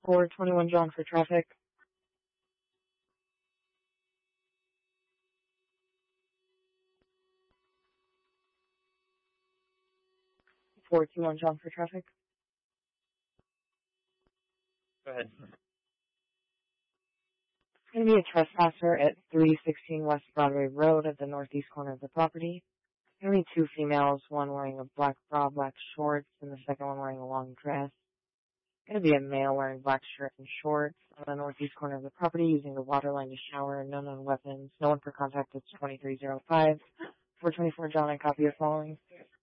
421 John for traffic. 421 John for traffic. Go ahead. It's going to be a trespasser at 316 West Broadway Road at the northeast corner of the property. Going to be two females, one wearing a black bra, black shorts, and the second one wearing a long dress. Going to be a male wearing black shirt and shorts on the northeast corner of the property using the water line to shower. No known weapons. No one for contact. It's 2305. 424 John, I copy the following.